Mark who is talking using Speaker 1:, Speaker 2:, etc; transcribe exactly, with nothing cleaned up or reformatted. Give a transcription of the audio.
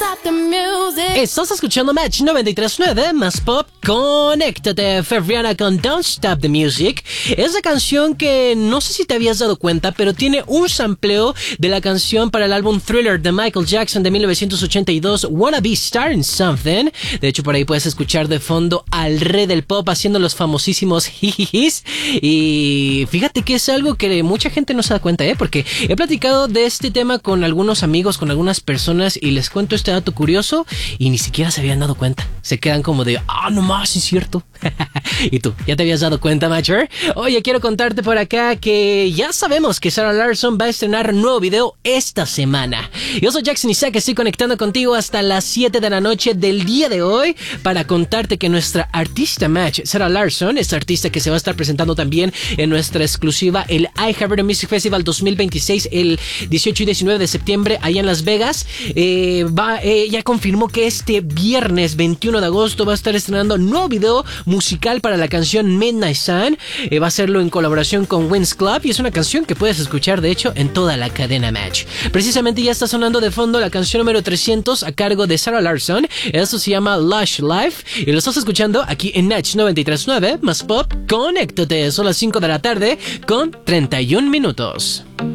Speaker 1: stop the music.
Speaker 2: Estás escuchando Match noventa y tres punto nueve más pop. Conéctate, Ferriana con Don't Stop the Music. Es la canción que no sé si te habías dado cuenta, pero tiene un sampleo de la canción para el álbum Thriller de Michael Jackson de mil novecientos ochenta y dos, Wanna Be Star in Something. De hecho, por ahí puedes escuchar de fondo al rey del pop haciendo los famosísimos jijijis. Y fíjate que es algo que mucha gente no se da cuenta, ¿eh? Porque he platicado de este tema con algunos amigos, con algunas personas, y les cuento este dato curioso y ni siquiera se habían dado cuenta. Se quedan como de, ah, no más, sí es cierto. ¿Y tú? ¿Ya te habías dado cuenta, Matcher? Oye, quiero contarte por acá que ya sabemos que Sarah Larsson va a estrenar un nuevo video esta semana. Yo soy Jackson Isaac, estoy conectando contigo hasta las siete de la noche del día de hoy para contarte que nuestra artista Match, Sarah Larsson, esta artista que se va a estar presentando también en nuestra exclusiva, el iHeartRadio Music Festival dos mil veintiséis, el dieciocho y diecinueve de septiembre, allá en Las Vegas, eh, va, eh, ya confirmó que este viernes veintiuno de agosto va a estar estrenando un nuevo video musical para la canción Midnight Sun. Eh, va a hacerlo en colaboración con Wings Club y es una canción que puedes escuchar de hecho en toda la cadena Match. Precisamente ya está sonando de fondo la canción número trescientos a cargo de Sarah Larsson. Esto se llama Lush Life y lo estás escuchando aquí en Match noventa y tres punto nueve más pop. Conéctate, son las cinco de la tarde con treinta y un minutos.